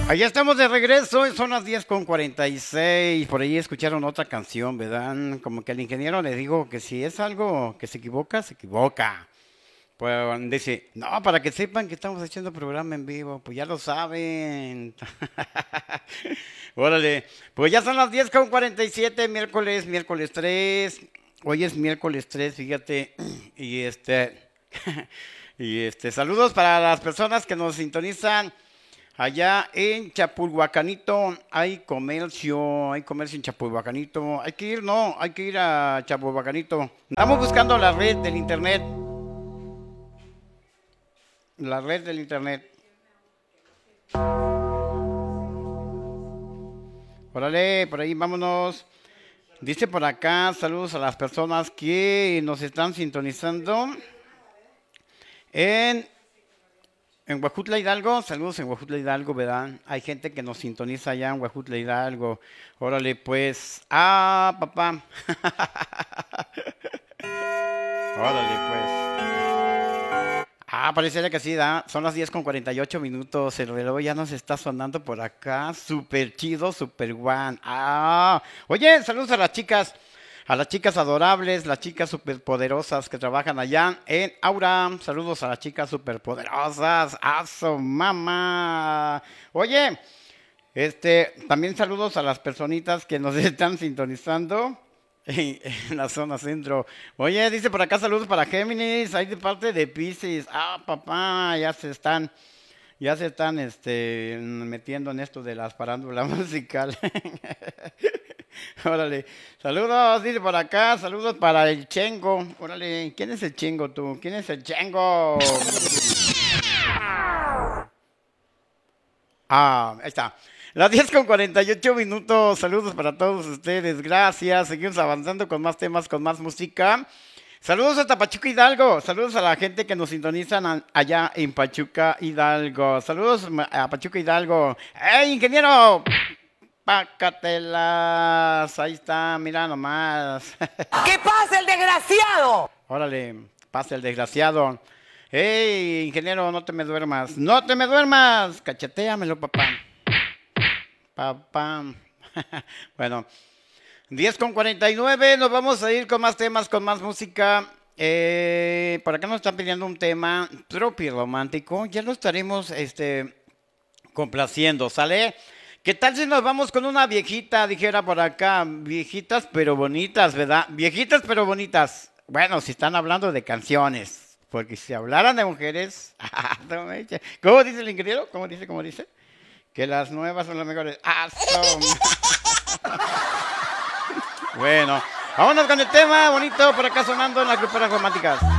Allá estamos de regreso, son las 10:46. Por ahí escucharon otra canción, ¿verdad? Como que al ingeniero le digo que si es algo que se equivoca, se equivoca. Pues dice, no, para que sepan que estamos haciendo programa en vivo, pues ya lo saben. Órale, pues ya son las 10:47, miércoles 3. Hoy es miércoles 3, fíjate. Y saludos para las personas que nos sintonizan. Allá en Chapulhuacanito hay comercio en Chapulhuacanito. Hay que ir, no, hay que ir a Chapulhuacanito. Estamos buscando la red del internet. Órale, por ahí vámonos. Dice por acá, saludos a las personas que nos están sintonizando en En Huajutla Hidalgo, saludos en Huajutla Hidalgo, ¿verdad? Hay gente que nos sintoniza allá en Huajutla Hidalgo. Órale, pues. Ah, papá. Órale, pues. Ah, pareciera que sí, ¿da? Son las 10:48. El reloj ya nos está sonando por acá. Súper chido, súper guan. Ah, oye, saludos a las chicas adorables, las chicas superpoderosas que trabajan allá en Aura. Saludos a las chicas superpoderosas. ¡A su mamá! Oye, también saludos a las personitas que nos están sintonizando en la zona centro. Oye, dice por acá saludos para Géminis, ahí de parte de Piscis. Ah, papá, ya se están metiendo en esto de las parándulas musical. Órale, saludos, dice por acá, saludos para el Chengo. Órale, ¿quién es el Chengo tú? ¿Quién es el Chengo? Ah, ahí está. Las 10:48. Saludos para todos ustedes. Gracias. Seguimos avanzando con más temas, con más música. Saludos a Pachuca Hidalgo. Saludos a la gente que nos sintonizan allá en Pachuca Hidalgo. Saludos a Pachuca Hidalgo. ¡Ey, ingeniero! Pácatelas. Ahí está, mira nomás. ¿Qué pasa, el desgraciado? Órale, pasa el desgraciado. ¡Ey, ingeniero, no te me duermas! ¡No te me duermas! Cachetéamelo, papá. Papá. Bueno, 10:49. Nos vamos a ir con más temas, con más música. Por acá nos están pidiendo un tema tropi romántico. Ya lo estaremos complaciendo, ¿sale? ¿Qué tal si nos vamos con una viejita, dijera por acá? Viejitas pero bonitas, ¿verdad? Viejitas pero bonitas. Bueno, si están hablando de canciones. Porque si hablaran de mujeres... ¿Cómo dice el ingeniero? ¿Cómo dice? Que las nuevas son las mejores. ¡Ah, son! Bueno, vámonos con el tema bonito por acá sonando en las gruperas románticas.